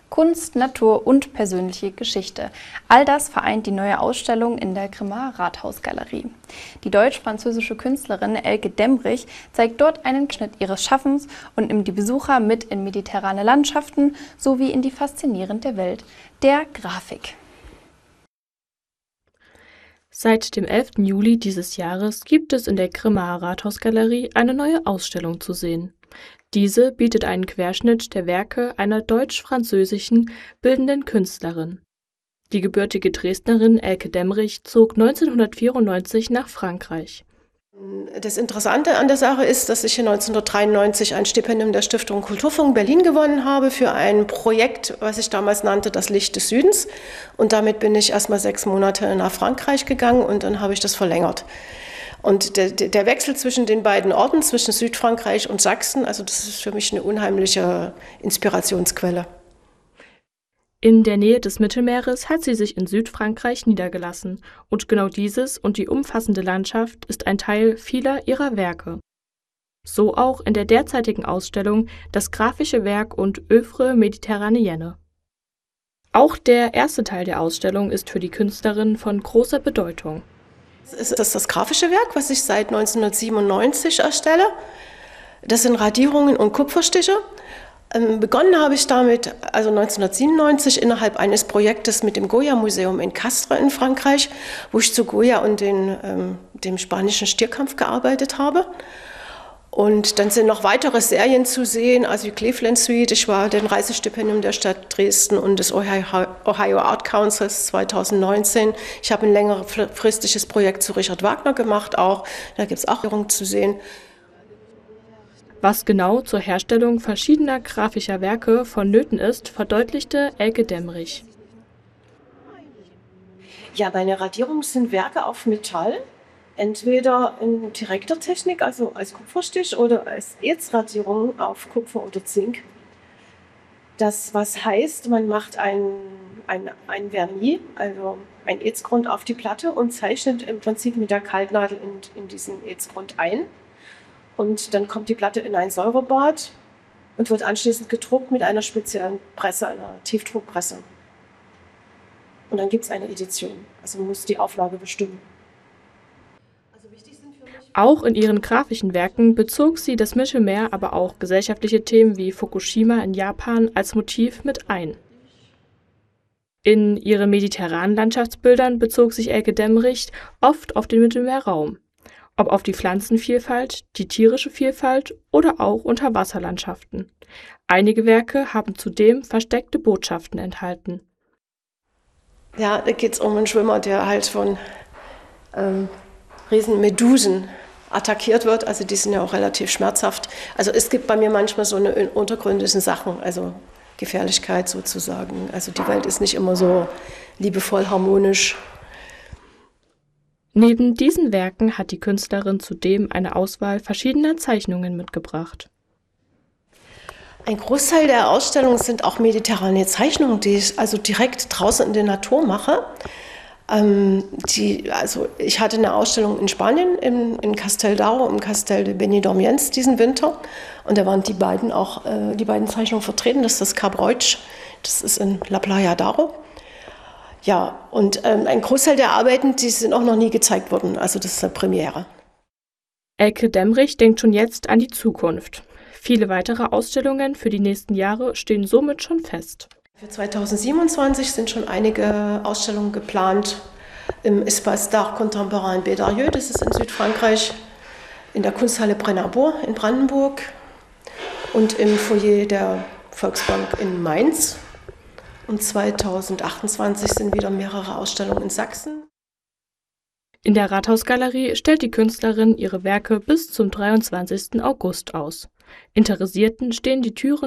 Kunst, Natur und persönliche Geschichte. All das vereint die neue Ausstellung in der Grimmaer Rathausgalerie. Die deutsch-französische Künstlerin Elke Demmrich zeigt dort einen Schnitt ihres Schaffens und nimmt die Besucher mit in mediterrane Landschaften sowie in die faszinierende Welt der Grafik. Seit dem 11. Juli dieses Jahres gibt es in der Grimmaer Rathausgalerie eine neue Ausstellung zu sehen. Diese bietet einen Querschnitt der Werke einer deutsch-französischen bildenden Künstlerin. Die gebürtige Dresdnerin Elke Demmrich zog 1994 nach Frankreich. Das Interessante an der Sache ist, dass ich 1993 ein Stipendium der Stiftung Kulturfonds Berlin gewonnen habe für ein Projekt, was ich damals nannte, das Licht des Südens. Und damit bin ich erstmal 6 Monate nach Frankreich gegangen und dann habe ich das verlängert. Und der Wechsel zwischen den beiden Orten, zwischen Südfrankreich und Sachsen, also das ist für mich eine unheimliche Inspirationsquelle. In der Nähe des Mittelmeeres hat sie sich in Südfrankreich niedergelassen und genau dieses und die umfassende Landschaft ist ein Teil vieler ihrer Werke. So auch in der derzeitigen Ausstellung Das grafische Werk und Œuvre méditerranéenne. Auch der erste Teil der Ausstellung ist für die Künstlerin von großer Bedeutung. Das ist das grafische Werk, was ich seit 1997 erstelle. Das sind Radierungen und Kupferstiche. Begonnen habe ich damit, also 1997, innerhalb eines Projektes mit dem Goya-Museum in Castres in Frankreich, wo ich zu Goya und dem spanischen Stierkampf gearbeitet habe. Und dann sind noch weitere Serien zu sehen, also die Cleveland Suite, ich war den Reisestipendium der Stadt Dresden und des Ohio Art Councils 2019. Ich habe ein längerfristiges Projekt zu Richard Wagner gemacht auch, da gibt es auch zu sehen. Was genau zur Herstellung verschiedener grafischer Werke vonnöten ist, verdeutlichte Elke Demmrich. Ja, meine Radierungen sind Werke auf Metall. Entweder in direkter Technik, also als Kupferstich oder als Erzradierung auf Kupfer oder Zink. Das was heißt, man macht ein Vernis, also ein Erzgrund auf die Platte und zeichnet im Prinzip mit der Kaltnadel in diesen Erzgrund ein. Und dann kommt die Platte in ein Säurebad und wird anschließend gedruckt mit einer speziellen Presse, einer Tiefdruckpresse. Und dann gibt es eine Edition, also man muss die Auflage bestimmen. Auch in ihren grafischen Werken bezog sie das Mittelmeer, aber auch gesellschaftliche Themen wie Fukushima in Japan als Motiv mit ein. In ihren mediterranen Landschaftsbildern bezog sich Elke Demmrich oft auf den Mittelmeerraum, ob auf die Pflanzenvielfalt, die tierische Vielfalt oder auch Unterwasserlandschaften. Einige Werke haben zudem versteckte Botschaften enthalten. Ja, da geht es um einen Schwimmer, der halt von riesen Medusen attackiert wird, also die sind ja auch relativ schmerzhaft. Also es gibt bei mir manchmal so eine untergründlichen Sachen, also Gefährlichkeit sozusagen. Also die Welt ist nicht immer so liebevoll, harmonisch. Neben diesen Werken hat die Künstlerin zudem eine Auswahl verschiedener Zeichnungen mitgebracht. Ein Großteil der Ausstellung sind auch mediterrane Zeichnungen, die ich also direkt draußen in der Natur mache. Ich hatte eine Ausstellung in Spanien, in Castelldao, im Castel de Benidormiens diesen Winter. Und da waren die beiden Zeichnungen vertreten. Das ist das Cap Roig, das ist in La Playa d'Aro. Ja, und ein Großteil der Arbeiten, die sind auch noch nie gezeigt worden. Also das ist eine Premiere. Elke Demmrich denkt schon jetzt an die Zukunft. Viele weitere Ausstellungen für die nächsten Jahre stehen somit schon fest. Für 2027 sind schon einige Ausstellungen geplant im Espace d'Art Contemporain Bédarieux, das ist in Südfrankreich, in der Kunsthalle Brennerbourg in Brandenburg und im Foyer der Volksbank in Mainz. Und 2028 sind wieder mehrere Ausstellungen in Sachsen. In der Rathausgalerie stellt die Künstlerin ihre Werke bis zum 23. August aus. Interessierten stehen die Türen